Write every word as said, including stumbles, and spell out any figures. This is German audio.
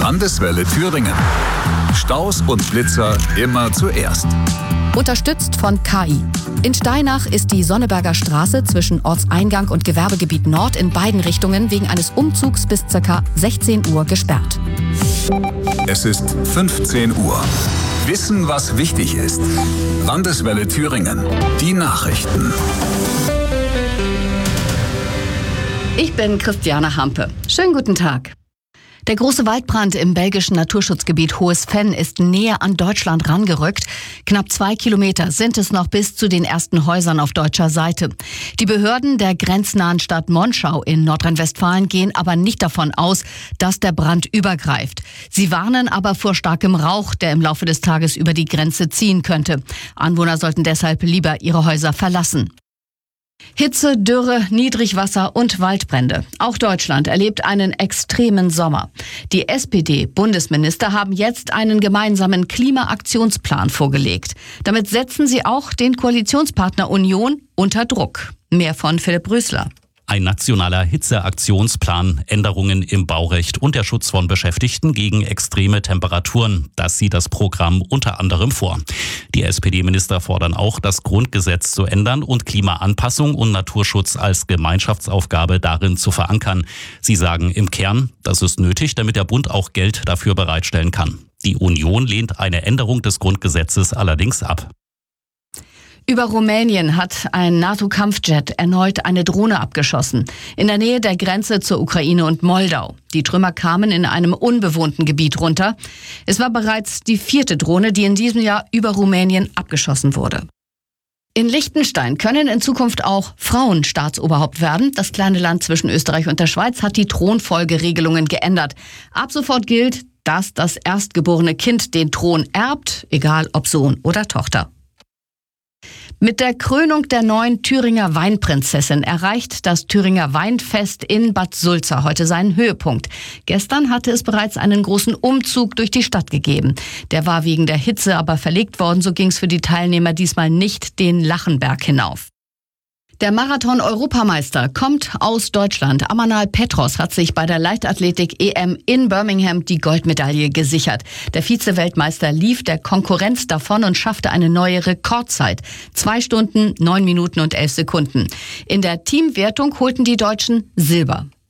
Landeswelle Thüringen. Staus und Blitzer immer zuerst. Unterstützt von K I. In Steinach ist die Sonneberger Straße zwischen Ortseingang und Gewerbegebiet Nord in beiden Richtungen wegen eines Umzugs bis ca. sechzehn Uhr gesperrt. Es ist fünfzehn Uhr. Wissen, was wichtig ist. Landeswelle Thüringen. Die Nachrichten. Ich bin Christiane Hampe. Schönen guten Tag. Der große Waldbrand im belgischen Naturschutzgebiet Hohes Venn ist näher an Deutschland rangerückt. Knapp zwei Kilometer sind es noch bis zu den ersten Häusern auf deutscher Seite. Die Behörden der grenznahen Stadt Monschau in Nordrhein-Westfalen gehen aber nicht davon aus, dass der Brand übergreift. Sie warnen aber vor starkem Rauch, der im Laufe des Tages über die Grenze ziehen könnte. Anwohner sollten deshalb lieber ihre Häuser verlassen. Hitze, Dürre, Niedrigwasser und Waldbrände. Auch Deutschland erlebt einen extremen Sommer. Die S P D-Bundesminister haben jetzt einen gemeinsamen Klimaaktionsplan vorgelegt. Damit setzen sie auch den Koalitionspartner Union unter Druck. Mehr von Philipp Rösler. Ein nationaler Hitzeaktionsplan, Änderungen im Baurecht und der Schutz von Beschäftigten gegen extreme Temperaturen. Das sieht das Programm unter anderem vor. Die S P D-Minister fordern auch, das Grundgesetz zu ändern und Klimaanpassung und Naturschutz als Gemeinschaftsaufgabe darin zu verankern. Sie sagen im Kern, das ist nötig, damit der Bund auch Geld dafür bereitstellen kann. Die Union lehnt eine Änderung des Grundgesetzes allerdings ab. Über Rumänien hat ein NATO-Kampfjet erneut eine Drohne abgeschossen. In der Nähe der Grenze zur Ukraine und Moldau. Die Trümmer kamen in einem unbewohnten Gebiet runter. Es war bereits die vierte Drohne, die in diesem Jahr über Rumänien abgeschossen wurde. In Liechtenstein können in Zukunft auch Frauen Staatsoberhaupt werden. Das kleine Land zwischen Österreich und der Schweiz hat die Thronfolgeregelungen geändert. Ab sofort gilt, dass das erstgeborene Kind den Thron erbt, egal ob Sohn oder Tochter. Mit der Krönung der neuen Thüringer Weinprinzessin erreicht das Thüringer Weinfest in Bad Sulza heute seinen Höhepunkt. Gestern hatte es bereits einen großen Umzug durch die Stadt gegeben. Der war wegen der Hitze aber verlegt worden, so ging es für die Teilnehmer diesmal nicht den Lachenberg hinauf. Der Marathon-Europameister kommt aus Deutschland. Amanal Petros hat sich bei der Leichtathletik-E M in Birmingham die Goldmedaille gesichert. Der Vize-Weltmeister lief der Konkurrenz davon und schaffte eine neue Rekordzeit. Zwei Stunden, neun Minuten und elf Sekunden. In der Teamwertung holten die Deutschen Silber.